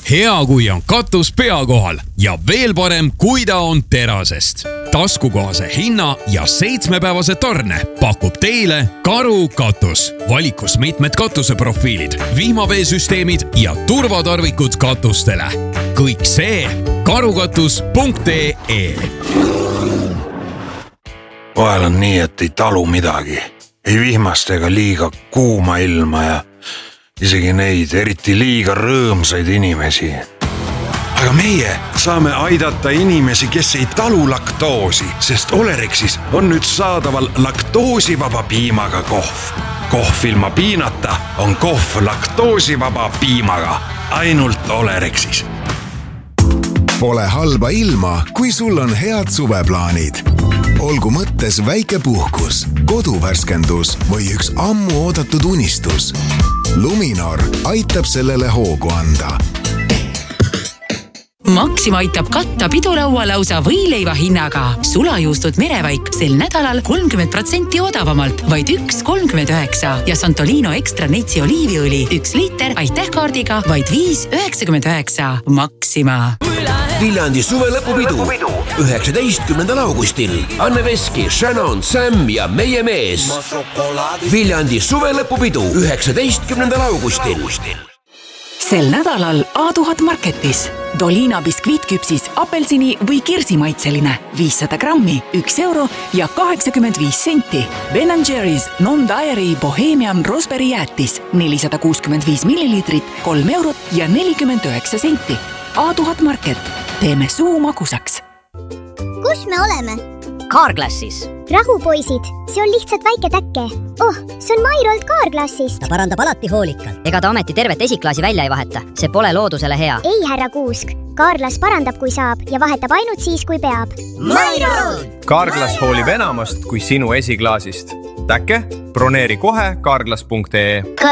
Hea, kui on katus pea kohal ja veel parem, kui ta on terasest. Taskukohase hinna ja 7-päevase tarne pakub teile Karu katus. Valikus mitmed katuseprofiilid, vihmaveesüsteemid ja turvatarvikud katustele. Kõik see karukatus.ee. Vahel on nii, et ei talu midagi. Ei vihmast ega liiga kuuma ilma ja isegi neid eriti liiga rõõmsaid inimesi. Aga meie saame aidata inimesi, kes ei talu laktoosi, sest Olerexis on nüüd saadaval laktoosivaba piimaga kohv. Kohv ilma piinata on kohv laktoosivaba piimaga. Ainult Olerexis. Pole halba ilma, kui sul on head suveplaanid. Olgu mõttes väike puhkus, koduvärskendus või üks ammu oodatud unistus. Luminor aitab sellele hoogu anda. Maxima aitab katta pidulaua lausa võileiva hinnaga. Sulajuustud merevaik sel nädalal 30% odavamalt, vaid 1,39 ja Santolino Extra Neitsi oliiviõli 1 liiter aitähkaardiga vaid 5,99. Maxima. Viljandi suvelõpupidu 19. augustil. Anne Veski, Shannon, Sam ja meie mees. Viljandi suvelõpupidu 19. augustil. Sel nädalal A1000 Marketis. Dolina biskviitküpsis apelsini või kirsimaitseline 500 grammi, 1 euro ja 85 senti. Ben & Jerry's Non-Dairy Bohemian Raspberry jäätis 465 millilitrit, 3 eurot ja 49 senti. A1000 Market. Teeme suu magusaks. Kus me oleme? Carglassis. Rahu, poisid. See on lihtsalt väike täkke. Oh, see on Mairolt Carglassist. Ta parandab alati hoolikalt. Ega ta ometi tervet esiklaasi välja ei vaheta. See pole loodusele hea. Ei, härra Kuusk. Carglass parandab, kui saab ja vahetab ainult siis, kui peab. Mairolt! Carglass hoolib enamast kui sinu esiklaasist. Täkke? Broneeri kohe carglass.ee.